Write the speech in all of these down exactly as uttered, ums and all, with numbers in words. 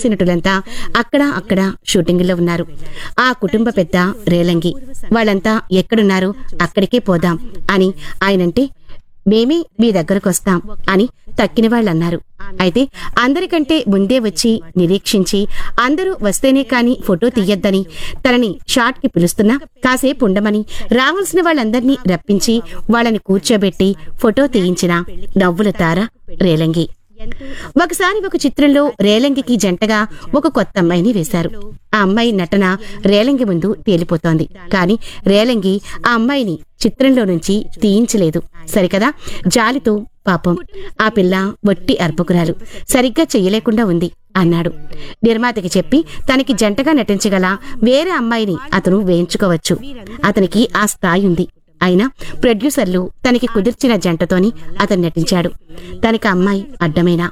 హాస్యనటులంతా అక్కడ అక్కడ షూటింగుల్లో ఉన్నారు. ఆ కుటుంబ పెద్ద రేలంగి. వాళ్ళంతా ఎక్కడున్నారు అక్కడికే పోదాం అని ఆయనంటే మేమే మీ దగ్గరకొస్తాం అని తక్కిన వాళ్ళన్నారు. అయితే అందరికంటే ముందే వచ్చి నిరీక్షించి అందరూ వస్తేనే కాని ఫోటో తీయొద్దని, తనని షాట్ కి పిలుస్తున్నా కాసేపు ఉండమని రావాల్సిన వాళ్ళందర్నీ రప్పించి వాళ్ళని కూర్చోబెట్టి ఫోటో తీయించిన నవ్వుల తార రేలంగి. ఒకసారి ఒక చిత్రంలో రేలంగికి జంటగా ఒక కొత్త అమ్మాయిని వేశారు. ఆ అమ్మాయి నటన రేలంగి ముందు తేలిపోతోంది. కాని రేలంగి ఆ అమ్మాయిని చిత్రంలో నుంచి తీయించలేదు. సరికదా, జాలితో పాపం ఆ పిల్ల వట్టి అర్పకురాలు, సరిగ్గా చెయ్యలేకుండా ఉంది అన్నాడు. నిర్మాతకి చెప్పి తనకి జంటగా నటించగల వేరే అమ్మాయిని అతను వేయించుకోవచ్చు. అతనికి ఆ స్థాయి ఉంది. అయినా ప్రొడ్యూసర్లు తనకి కుదిర్చిన జంటతోని అతను నటించాడు. తనకి అమ్మాయి అడ్డమేనా?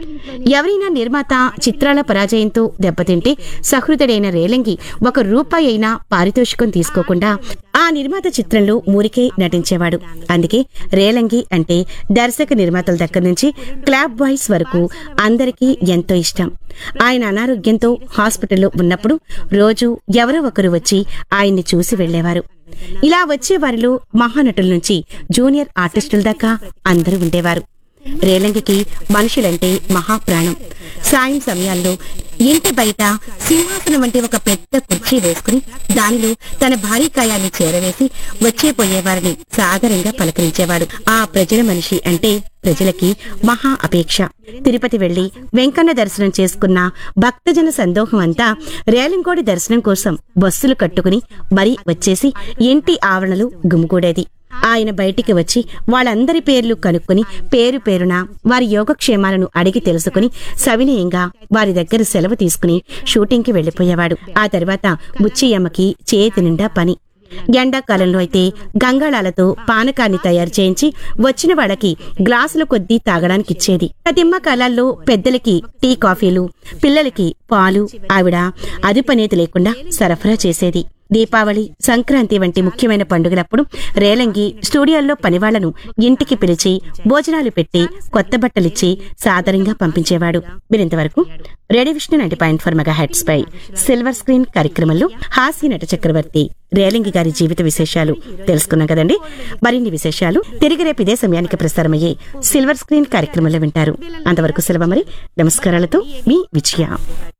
ఎవరైనా నిర్మాత చిత్రాల పరాజయంతో దెబ్బతింటే సహృదయుడైన రేలంగి ఒక రూపాయి అయినా పారితోషికం తీసుకోకుండా ఆ నిర్మాత చిత్రంలో మూరికే నటించేవాడు. అందుకే రేలంగి అంటే దర్శక నిర్మాతల దగ్గర నుంచి క్లాబ్ బాయ్స్ వరకు అందరికీ ఎంతో ఇష్టం. ఆయన అనారోగ్యంతో హాస్పిటల్లో ఉన్నప్పుడు రోజు ఎవరో ఒకరు వచ్చి ఆయన్ని చూసి వెళ్లేవారు. ఇలా వచ్చే వారిలో మహానటుల నుంచి జూనియర్ ఆర్టిస్టుల దాకా అందరూ ఉండేవారు. రేలంగికి మనుషులంటే మహాప్రాణం. సాయం సమయాల్లో ఇంటి బయట సింహాసనం వంటి ఒక పెద్ద కుర్చీ వేసుకుని దానిలో తన భారీ కాయాన్ని చేరవేసి వచ్చే పోయేవారిని సాదరంగా పలకరించేవాడు. ఆ ప్రజల మనిషి అంటే ప్రజలకి మహా అపేక్ష. తిరుపతి వెళ్లి వెంకన్న దర్శనం చేసుకున్న భక్తజన సందోహం అంతా రేలంకోడి దర్శనం కోసం బస్సులు కట్టుకుని మరీ వచ్చేసి ఇంటి ఆవరణలు గుమిగూడేది. ఆయన బయటికి వచ్చి వాళ్ళందరి పేర్లు కనుక్కొని పేరు పేరున వారి యోగక్షేమాలను అడిగి తెలుసుకుని సవినయంగా వారి దగ్గర సెలవు తీసుకుని షూటింగ్ కి వెళ్లిపోయేవాడు. ఆ తర్వాత బుచ్చియమ్మకి చేతి నిండా పని. ఎండాకాలంలో అయితే గంగాళాలతో పానకాన్ని తయారు చేయించి వచ్చిన వాళ్ళకి గ్లాసుల కొద్దీ తాగడానికి ఇచ్చేది. తిమ్మ కాలాల్లో పెద్దలకి టీ కాఫీలు, పిల్లలకి పాలు ఆవిడ అదుపనేది లేకుండా సరఫరా చేసేది. దీపావళి, సంక్రాంతి వంటి ముఖ్యమైన పండుగలప్పుడు రేలంగి స్టూడియోల్లో పనివాళ్లను ఇంటికి పిలిచి భోజనాలు పెట్టి కొత్త బట్టలిచ్చి సాదరంగా పంపించేవాడు. మీరింతవరకు radio Vishnu ninety point four mega heads పై సిల్వర్ స్క్రీన్ కార్యక్రమంలో హాస్య నట చక్రవర్తి రేలంగి గారి జీవిత విశేషాలు తెలుసుకున్నాం కదండి. మరిన్ని విశేషాలు తిరిగి రేపు ఇదే సమయానికి ప్రసారమయ్యే సిల్వర్ స్క్రీన్ కార్యక్రమంలో వింటారు. అంతవరకు సెలవు మరి. నమస్కారాలతో మీ విజయ.